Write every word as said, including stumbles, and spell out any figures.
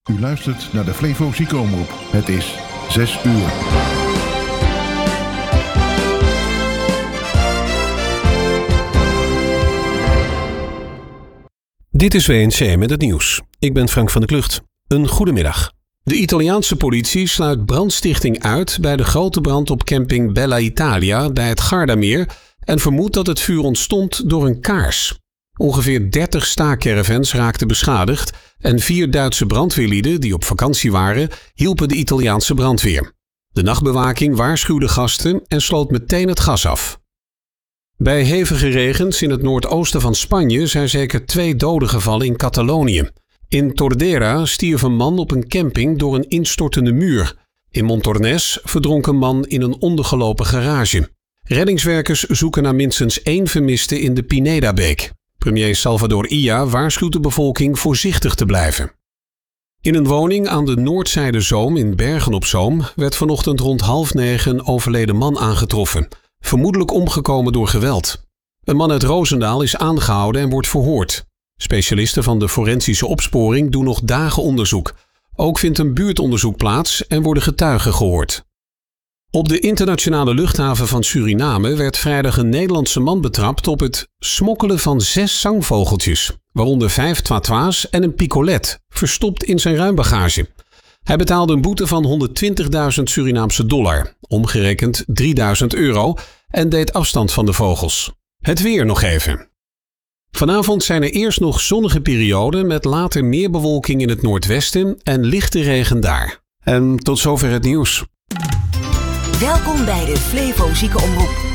U luistert naar de Flevo Ziekenomroep. Het is zes uur. Dit is W N C met het nieuws. Ik ben Frank van der Klucht. Een goedemiddag. De Italiaanse politie sluit brandstichting uit bij de grote brand op camping Bella Italia bij het Gardameer en vermoedt dat het vuur ontstond door een kaars. Ongeveer dertig staakcaravans raakten beschadigd en vier Duitse brandweerlieden die op vakantie waren, hielpen de Italiaanse brandweer. De nachtbewaking waarschuwde gasten en sloot meteen het gas af. Bij hevige regens in het noordoosten van Spanje zijn zeker twee doden gevallen in Catalonië. In Tordera stierf een man op een camping door een instortende muur. In Montornès verdronk een man in een ondergelopen garage. Reddingswerkers zoeken naar minstens één vermiste in de Pinedabeek. Premier Salvador Illa waarschuwt de bevolking voorzichtig te blijven. In een woning aan de Noordzijde Zoom in Bergen op Zoom werd vanochtend rond half negen een overleden man aangetroffen. Vermoedelijk omgekomen door geweld. Een man uit Roosendaal is aangehouden en wordt verhoord. Specialisten van de forensische opsporing doen nog dagen onderzoek. Ook vindt een buurtonderzoek plaats en worden getuigen gehoord. Op de internationale luchthaven van Suriname werd vrijdag een Nederlandse man betrapt op het smokkelen van zes zangvogeltjes, waaronder vijf twatwa's en een picolet, verstopt in zijn ruimbagage. Hij betaalde een boete van honderdtwintigduizend Surinaamse dollar, omgerekend drieduizend euro, en deed afstand van de vogels. Het weer nog even. Vanavond zijn er eerst nog zonnige perioden met later meer bewolking in het noordwesten en lichte regen daar. En tot zover het nieuws. Welkom bij de Flevo Ziekenomroep.